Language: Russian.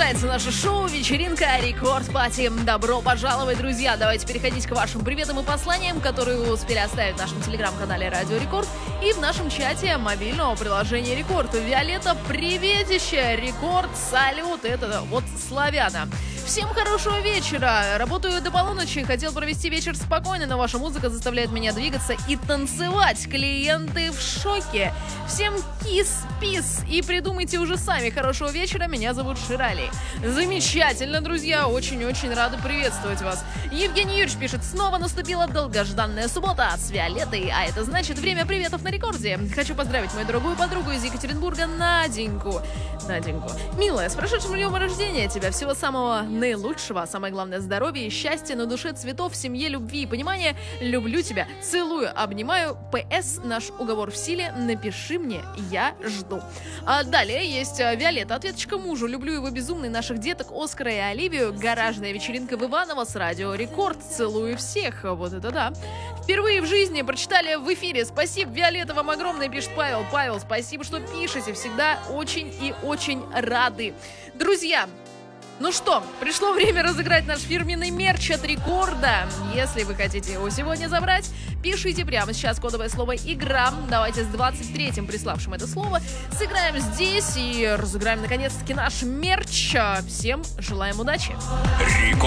Начинается наше шоу «Вечеринка Рекорд Пати». Добро пожаловать, друзья! Давайте переходить к вашим приветам и посланиям, которые вы успели оставить в нашем телеграм-канале Радио Рекорд и в нашем чате мобильного приложения Рекорд. Виолетта, приветище! Рекорд, салют! Это вот славяна. Всем хорошего вечера! Работаю до полуночи, хотел провести вечер спокойно, но ваша музыка заставляет меня двигаться и танцевать. Клиенты в шоке. Всем кис-пис и придумайте уже сами хорошего вечера. Меня зовут Ширали. Замечательно, друзья, очень-очень рада приветствовать вас. Евгений Юрьевич пишет: снова наступила долгожданная суббота с Виолеттой, а это значит время приветов на рекорде. Хочу поздравить мою дорогую подругу из Екатеринбурга Наденьку. Милая, с прошедшим днем рождения тебя, всего самого наилучшего, а самое главное здоровья и счастья, на душе цветов, в семье любви и понимания. Люблю тебя, целую, обнимаю. ПС, наш уговор в силе, напиши мне, я жду. А далее есть Виолетта, ответочка мужу: люблю его безумно и наших деток Оскара и Оливию. Гаражная вечеринка в Иваново с Радио Рекорд, целую всех. Вот это да. Впервые в жизни прочитали в эфире. Спасибо, Виолетта, вам огромное, пишет Павел. Павел, спасибо, что пишете, всегда очень и очень рады. Друзья, ну что, пришло время разыграть наш фирменный мерч от Рекорда. Если вы хотите его сегодня забрать, пишите прямо сейчас кодовое слово «Игра». Давайте с 23-м приславшим это слово сыграем здесь и разыграем наконец-таки наш мерч. Всем желаем удачи.